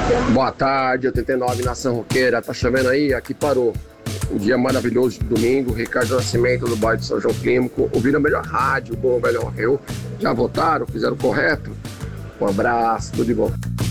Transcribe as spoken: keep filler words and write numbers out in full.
Boa tarde, oitenta e nove Nação Roqueira. Tá chovendo aí? Aqui parou. Um dia maravilhoso de domingo. Ricardo Nascimento do bairro de São João Clínico. Ouviram a melhor rádio, o Bom Velho Morreu. Já votaram? Fizeram o correto? Um abraço, tudo de bom.